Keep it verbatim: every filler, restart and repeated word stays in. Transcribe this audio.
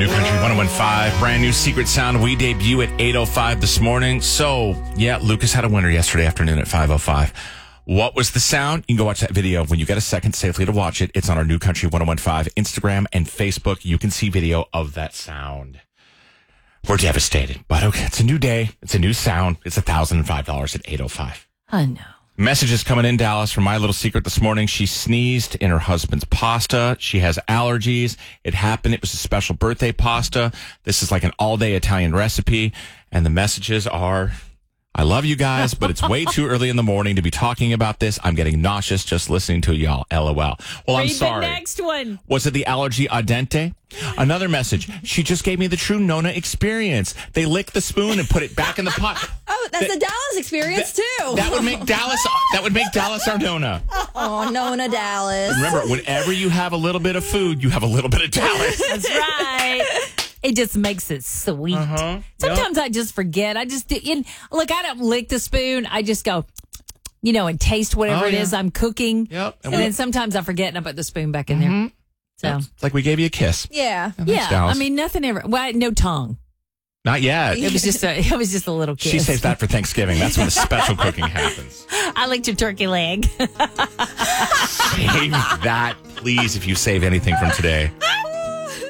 New Country one oh one five, brand new Secret Sound. We debut at eight oh five this morning. So, yeah, Lucas had a winner yesterday afternoon at five oh five. What was the sound? You can go watch that video when you get a second safely to watch it. It's on our New Country one oh one five Instagram and Facebook. You can see video of that sound. We're devastated, but okay, it's a new day. It's a new sound. It's one thousand five dollars at eight oh five. I know. Messages coming in, Dallas, from My Little Secret this morning. She sneezed in her husband's pasta. She has allergies. It happened. It was a special birthday pasta. This is like an all-day Italian recipe. And the messages are, I love you guys, but it's way too early in the morning to be talking about this. I'm getting nauseous just listening to y'all. LOL. Well, I'm Read sorry. the next one. Was it the allergy al dente? Another message. She just gave me the true Nona experience. They lick the spoon and put it back in the pot. Oh, that's That- the Dallas experience, that, too. That would make Dallas, that would make Dallas our Nona. Oh, Nona Dallas. Remember, whenever you have a little bit of food, you have a little bit of Dallas. That's right. It just makes it sweet. Uh-huh. Sometimes I just forget. I just, in, look, I don't lick the spoon. I just go, you know, and taste whatever Oh, it yeah. is I'm cooking. Yep. And, And we- then sometimes I forget and I put the spoon back in there. So, It's like we gave you a kiss. Yeah. yeah, Dallas. I mean, nothing ever, well, no tongue. Not yet. It was just a, it was just a little kiss. She saves that for Thanksgiving. That's when the special cooking happens. I licked your turkey leg. Save that, please, if you save anything from today.